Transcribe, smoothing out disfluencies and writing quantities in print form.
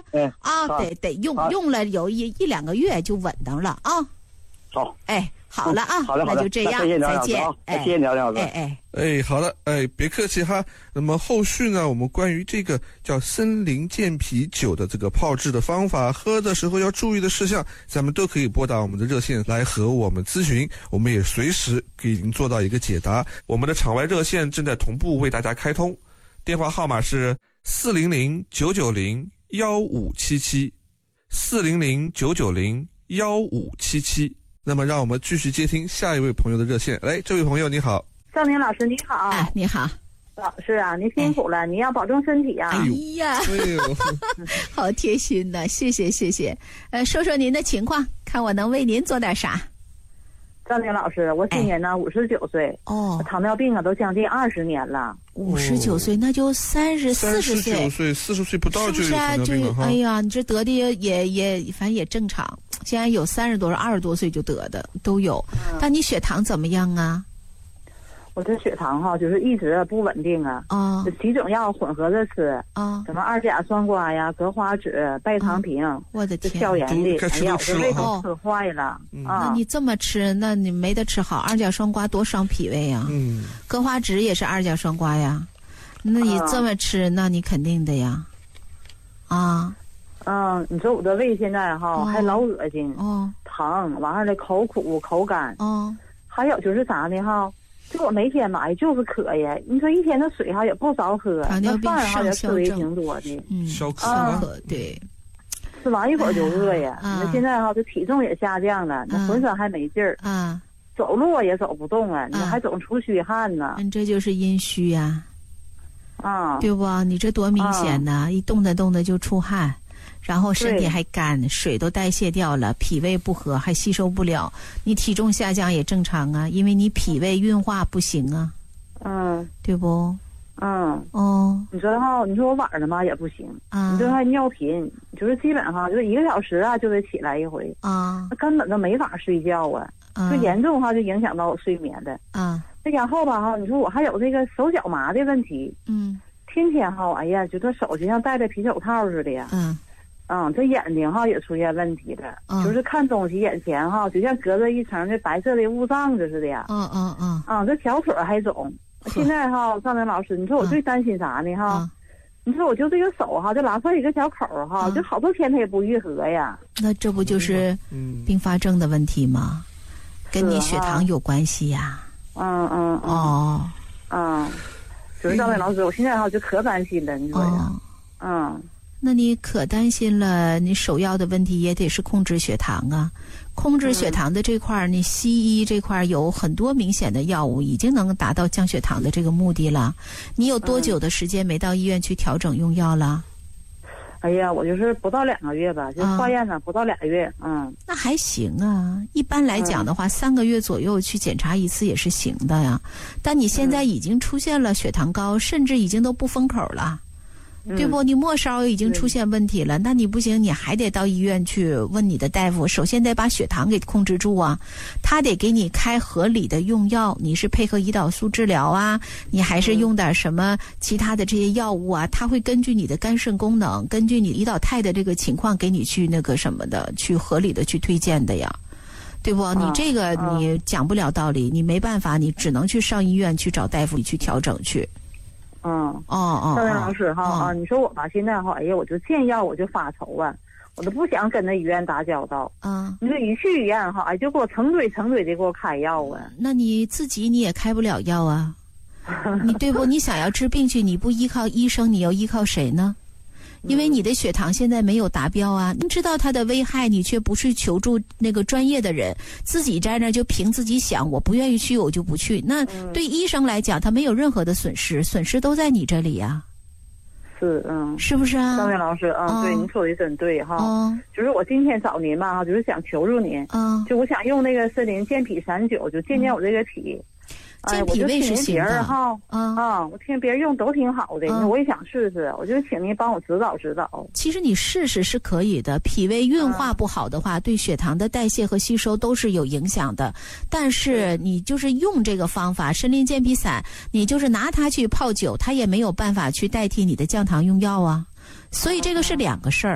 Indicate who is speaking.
Speaker 1: 得用了有一两个月就稳当了啊。
Speaker 2: 好，
Speaker 1: 好了啊，
Speaker 2: 好的，
Speaker 1: 那就这样，再见，
Speaker 2: 谢谢梁老师，
Speaker 3: 好的，别客气哈。那么后续呢，我们关于这个叫森林健脾酒的这个泡制的方法，喝的时候要注意的事项，咱们都可以拨打我们的热线来和我们咨询，我们也随时给您做到一个解答。我们的场外热线正在同步为大家开通，电话号码是400-990-1577，400-990-1577。那么让我们继续接听下一位朋友的热线。这位朋友你好。
Speaker 4: 少年老师你好。
Speaker 1: 你好。
Speaker 4: 老师啊，您辛苦了，你要保重身体啊。
Speaker 1: 好贴心的，谢谢。说说您的情况，看我能为您做点啥。
Speaker 4: 少年老师，我今年呢59岁，糖尿病都将近20年了。
Speaker 1: 59岁那就40岁
Speaker 3: ，40岁不到就有糖尿病了哈。
Speaker 1: 哎呀，你这得的也反正也正常。现在有30多、20多岁就得的都有，但你血糖怎么样啊？
Speaker 4: 我这血糖就是一直不稳定啊。就几种药混合着吃什么2甲双胍呀、格花酯、拜糖平，
Speaker 1: 我的天，
Speaker 4: 消炎的，
Speaker 3: 我
Speaker 4: 这胃都吃坏了。
Speaker 1: 那你这么吃，那你没得吃好。2甲双胍多伤脾胃呀。格花酯也是2甲双胍呀。那你这么吃，那你肯定的呀。
Speaker 4: 你说我的胃现在还老恶心，疼，完了口苦口干，还有就是啥呢就我每天吧就是渴呀，你说一天的水也不少喝，那饭也吃的也挺多的，
Speaker 3: 消渴，
Speaker 1: 对，
Speaker 4: 吃完一会儿就饿呀。那现在这体重也下降了，那浑身还没劲儿，走路也走不动啊，你还总出虚汗呢。
Speaker 1: 这就是阴虚呀，对不？你这多明显呐！一动的就出汗。然后身体还干，水都代谢掉了，脾胃不和还吸收不了，你体重下降也正常啊，因为你脾胃运化不行啊，对不？
Speaker 4: 你说你说我晚上嘛也不行，你说还尿频，就是基本上就是1个小时就得起来一回根本就没法睡觉啊，就严重就影响到我睡眠的再然后吧你说我还有这个手脚麻的问题，天天哎呀，觉得手就像戴着皮手套似的呀，这眼睛也出现问题了，就是看东西眼前就像隔着一层的白色的雾障子似的呀，这小腿还肿。现在赵明老师，你说我最担心啥呢你说我就这个手就拉出来一个小口就好多天它也不愈合呀。
Speaker 1: 那这不就是并发症的问题吗？跟你血糖有关系呀。
Speaker 4: 就是赵明老师，我现在就可担心了，你说呀。
Speaker 1: 那你可担心了，你首要的问题也得是控制血糖啊。控制血糖的这块你西医这块有很多明显的药物已经能达到降血糖的这个目的了。你有多久的时间没到医院去调整用药了？
Speaker 4: 哎呀，我就是不到2个月吧，就化验了不到2个月。
Speaker 1: 那还行啊，一般来讲的话3个月左右去检查一次也是行的呀。但你现在已经出现了血糖高，甚至已经都不封口了，对不？你末梢已经出现问题了，那你不行，你还得到医院去问你的大夫，首先得把血糖给控制住啊，他得给你开合理的用药，你是配合胰岛素治疗啊，你还是用点什么其他的这些药物啊，他会根据你的肝肾功能，根据你胰岛肽的这个情况给你去那个什么的，去合理的去推荐的呀。对不？你这个你讲不了道理，你没办法，你只能去上医院去找大夫去调整去。
Speaker 4: 赵明老师你说我吧，现在哎呀，我就见药我就发愁啊，我都不想跟那医院打交道。你说一去医院就给我成堆的给我开药啊。
Speaker 1: 那你自己你也开不了药啊，你对不？你想要治病去，你不依靠医生，你要依靠谁呢？因为你的血糖现在没有达标啊，你知道它的危害，你却不去求助那个专业的人，自己在那就凭自己想，我不愿意去我就不去。那对医生来讲，他没有任何的损失，损失都在你这里呀。是不是啊？
Speaker 4: 赵明老师对，您说的真对就是我今天找您吧就是想求助您就我想用那个森林健脾散酒，就健我这个脾。
Speaker 1: 健脾胃是行的
Speaker 4: 我听别人用都挺好的，我也想试试，我就请您帮我指导指导。
Speaker 1: 其实你试试是可以的，脾胃运化不好的话，对血糖的代谢和吸收都是有影响的。但是你就是用这个方法森林健脾散，你就是拿它去泡酒，它也没有办法去代替你的降糖用药啊。所以这个是2个事儿。